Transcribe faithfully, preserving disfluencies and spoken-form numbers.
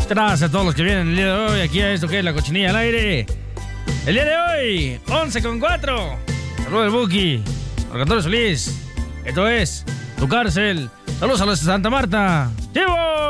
Gracias a todos los que vienen el día de hoy aquí a esto que es La Cochinilla al Aire. El día de hoy, once con cuatro. Saludos del Buki, Marco Solís. Esto es Tu Cárcel. Saludos a los de Santa Marta. ¡Chivo!